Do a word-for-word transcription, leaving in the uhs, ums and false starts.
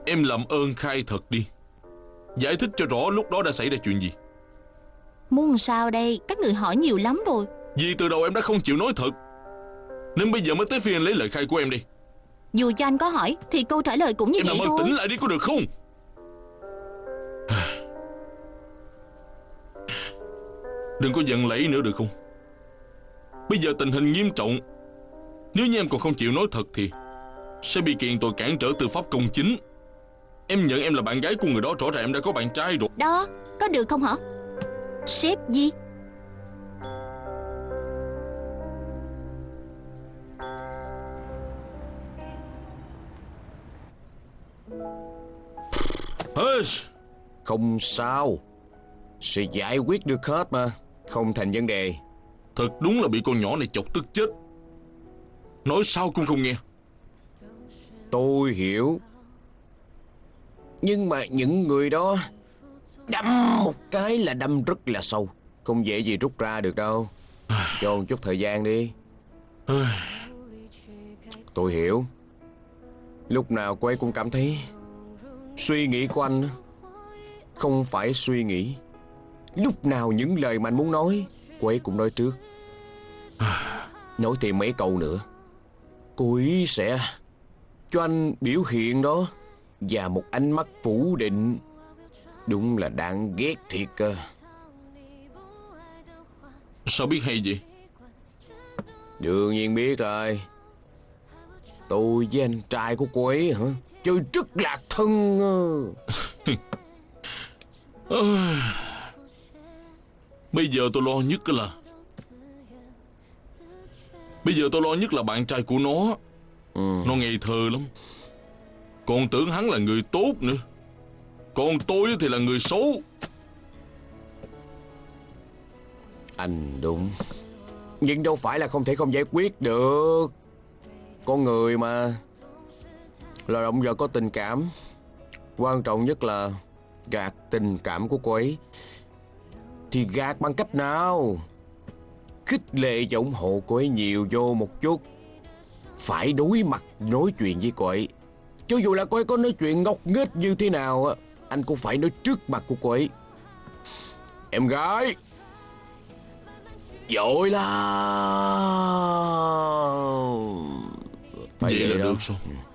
Em làm ơn khai thật đi, giải thích cho rõ lúc đó đã xảy ra chuyện gì. Muốn sao đây? Các người hỏi nhiều lắm rồi. Vì từ đầu em đã không chịu nói thật, nên bây giờ mới tới phiên anh lấy lời khai của em đi. Dù cho anh có hỏi thì câu trả lời cũng như em vậy làm ơn thôi. tỉnh lại đi có được không? Đừng có giận lẫy nữa được không? Bây giờ tình hình nghiêm trọng, nếu như em còn không chịu nói thật thì sẽ bị kiện tội cản trở tư pháp công chính. Em nhận em là bạn gái của người đó, rõ ràng em đã có bạn trai rồi. Đó, có được không hả? Sếp Di. Không sao, sẽ giải quyết được hết mà, không thành vấn đề. Thật đúng là bị con nhỏ này chọc tức chết, nói sao cũng không nghe. Tôi hiểu, nhưng mà những người đó đâm một cái là đâm rất là sâu, không dễ gì rút ra được đâu. Cho một chút thời gian đi. Tôi hiểu, lúc nào cô ấy cũng cảm thấy suy nghĩ của anh không phải suy nghĩ. Lúc nào những lời mà anh muốn nói, cô ấy cũng nói trước. Nói thêm mấy câu nữa, cô ấy sẽ cho anh biểu hiện đó, và một ánh mắt phủ định. Đúng là đáng ghét thiệt cơ. Sao biết hay vậy? Đương nhiên biết rồi. Tôi với anh trai của cô ấy hả, chơi rất là thân. Bây giờ tôi lo nhất là Bây giờ tôi lo nhất là bạn trai của nó. ừ. Nó ngây thơ lắm, còn tưởng hắn là người tốt nữa. Còn tôi thì là người xấu. Anh đúng, nhưng đâu phải là không thể không giải quyết được. Con người mà là động vật có tình cảm. Quan trọng nhất là gạt tình cảm của cô ấy. Thì gạt bằng cách nào? Khích lệ và ủng hộ cô ấy nhiều vô một chút. Phải đối mặt nói chuyện với cô ấy. Cho dù là cô ấy có nói chuyện ngốc nghếch như thế nào, anh cũng phải nói trước mặt của cô ấy: em gái giỏi lắm. Phải vậy vậy là đó. được sao?